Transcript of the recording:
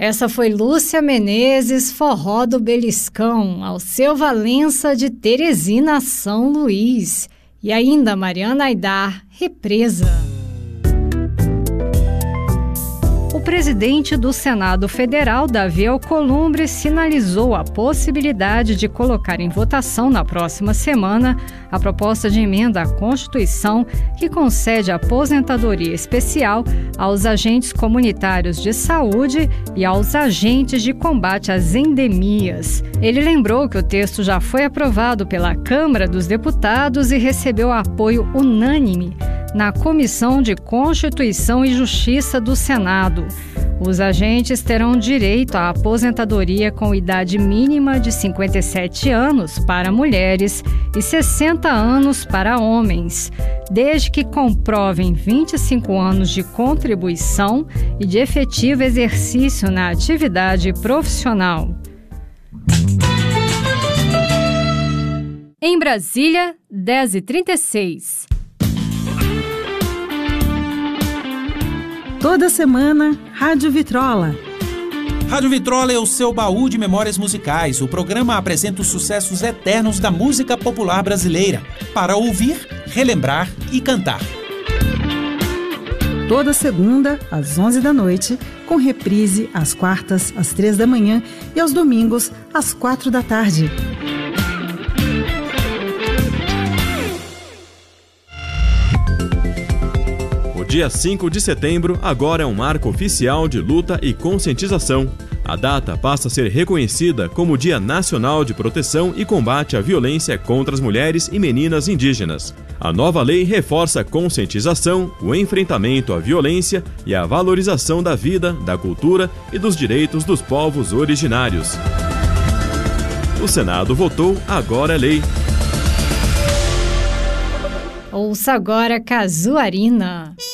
Essa foi Lúcia Menezes, Forró do Beliscão, Alceu Valença de Teresina, São Luís. E ainda Mariana Aidar, Represa. O presidente do Senado Federal, Davi Alcolumbre, sinalizou a possibilidade de colocar em votação na próxima semana a proposta de emenda à Constituição que concede aposentadoria especial aos agentes comunitários de saúde e aos agentes de combate às endemias. Ele lembrou que o texto já foi aprovado pela Câmara dos Deputados e recebeu apoio unânime na Comissão de Constituição e Justiça do Senado. Os agentes terão direito à aposentadoria com idade mínima de 57 anos para mulheres e 60 anos para homens, desde que comprovem 25 anos de contribuição e de efetivo exercício na atividade profissional. Em Brasília, 10h36. Toda semana, Rádio Vitrola. Rádio Vitrola é o seu baú de memórias musicais. O programa apresenta os sucessos eternos da música popular brasileira, para ouvir, relembrar e cantar. Toda segunda, às 11 da noite, com reprise às quartas, às 3 da manhã e aos domingos, às 4 da tarde. Dia 5 de setembro agora é um marco oficial de luta e conscientização. A data passa a ser reconhecida como Dia Nacional de Proteção e Combate à Violência contra as Mulheres e Meninas Indígenas. A nova lei reforça a conscientização, o enfrentamento à violência e a valorização da vida, da cultura e dos direitos dos povos originários. O Senado votou, agora é lei. Ouça agora Casuarina.